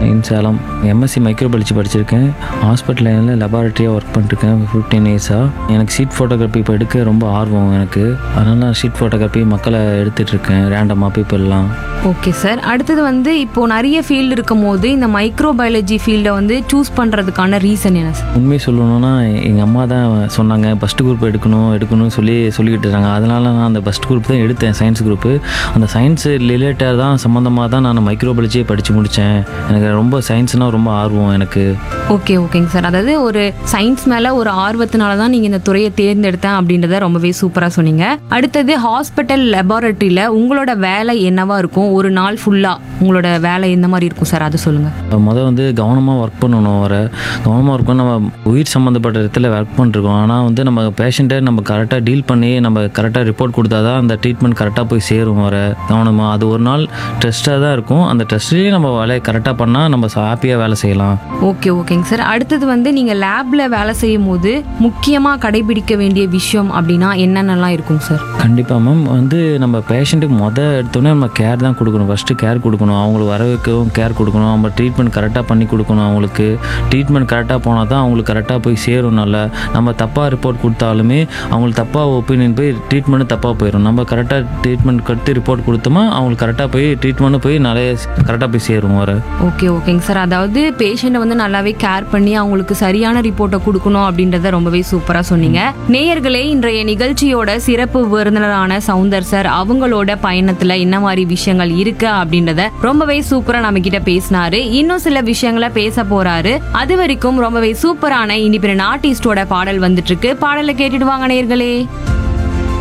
இன் Salem. MSc microbiology படிச்சிருக்கேன். ஹாஸ்பிட்டலில் லெபார்ட்டரியாக work பண்ணிருக்கேன் 15 இயர்ஸாக. எனக்கு ஷீட் ஃபோட்டோகிராஃபி இப்போ எடுக்க ரொம்ப ஆர்வம் எனக்கு. அதனால் நான் ஷீட் ஃபோட்டோகிராஃபி மக்களை எடுத்துகிட்டு இருக்கேன், ரேண்டமாக பீப்புளெலாம். Okay sir. அடுத்தது இப்போ நிறைய ஃபீல்டு இருக்கும் போது இந்த மைக்ரோபயாலஜி ஃபீல்டை சூஸ் பண்ணுறதுக்கான ரீசன் என்ன சார்? உண்மையை சொல்லணும்னா எங்கள் அம்மா தான் சொன்னாங்க ஃபஸ்ட்டு குரூப் எடுக்கணும்னு சொல்லிக்கிட்டு இருக்காங்க. அதனால் நான் அந்த ஃபஸ்ட் குரூப் தான் எடுத்தேன், சயின்ஸ் குரூப்பு. அந்த சயின்ஸ் ரிலேட்டட் தான் சம்மந்தமாக தான் நான் மைக்ரோபாலஜியை படித்து முடித்தேன். எனக்கு ரொம்ப சயின்ஸ்னால் ரொம்ப ஆர்வம் எனக்கு. ஓகேங்க சார். அதாவது ஒரு சயின்ஸ் மேலே ஒரு ஆர்வத்தினால தான் நீங்கள் இந்த துறையை தேர்ந்தெடுத்தேன் அப்படின்றத ரொம்பவே சூப்பராக சொன்னீங்க. அடுத்தது ஹாஸ்பிட்டல் லெபார்ட்டரியில் உங்களோட வேலை என்னவா இருக்கும்? ஒரு நாள் ஃபுல்லாக உங்களோட வேலை எந்த மாதிரி இருக்கும் சார், அது சொல்லுங்கள். கவனமாக ஒர்க் பண்ணணும். கவனமாக ஒர்க் பண்ண நம்ம உயிர் சம்மந்தப்பட்ட இடத்துல ஒர்க் பண்ணிருக்கோம். ஆனால் நம்ம பேஷண்ட்டை நம்ம கரெக்டாக டீல் பண்ணி நம்ம கரெக்டாக ரிப்போர்ட் கொடுத்தா தான் அந்த ட்ரீட்மெண்ட் கரெக்டாக போய் சேரும். கவனமாக அது ஒரு நாள் டெஸ்ட்டாக தான் இருக்கும். அந்த டெஸ்ட்லேயே நம்ம வேலையை கரெக்டாக பண்ணால் நம்ம ஹாப்பியாக வேலை செய்யலாம். ஓகேங்க சார். அடுத்தது நீங்கள் லேபில் வேலை செய்யும் போது முக்கியமாக கடைபிடிக்க வேண்டிய விஷயம் அப்படின்னா என்னென்னலாம் இருக்கும் சார்? கண்டிப்பாக மேம். நம்ம பேஷண்ட்டுக்கு எடுத்தோடனே நம்ம கேர் தான் கொடுக்கணும். ஃபஸ்ட்டு கேர் கொடுக்கணும். அவங்களுக்கு வர வைக்கவும் கேர் கொடுக்கணும். நம்ம ட்ரீட்மெண்ட் கரெக்டாக பண்ணி கொடுக்கணும். அவங்களுக்கு ட்ரீட்மெண்ட் கரெக்டாக போனால் தான் அவங்களுக்கு கரெக்டாக போய் சேரும். நல்லா நம்ம தப்பாக ரிப்போர்ட் கொடுத்தாலுமே அவங்களுக்கு தப்பாக ஒப்பீனியன் போய் ட்ரீட்மெண்ட்டு தப்பாக போயிடும். நம்ம கரெக்டாக ட்ரீட்மெண்ட் கட்டு ரிப்போர்ட் கொடுத்தோமா அவங்களுக்கு கரெக்டாக போய் ட்ரீட்மெண்ட்டு போய் நிறைய கரெக்டாக போய் சேரும். ஓகேங்க சார். அதாவது பேஷண்ட்டை நல்லாவே கேர் பண்ணி அவங்களுக்கு சரியான ரிப்போர்ட்டை கொடுக்கணும் அப்படின்றத ரொம்பவே சூப்பராக சொன்னீங்க. நேயர்களே, இன்றைய நிகழ்ச்சியோட சிறப்பு விருந்தினரான சௌந்தர் சார் அவங்களோட பயணத்தில் என்ன மாதிரி விஷயங்கள் இருக்கு அப்படின்றத ரொம்பவே சூப்பராக நம்ம கிட்ட பேசினாரு. இன்னும் சில விஷயங்களை பேச போறாரு. அது வரைக்கும் ரொம்பவே சூப்பரான இண்டிபெண்டன்ட் ஆர்டிஸ்டோட பாடல் வந்துட்டு இருக்கு. பாடலை கேட்டுட்டு வாங்க நேயர்களே.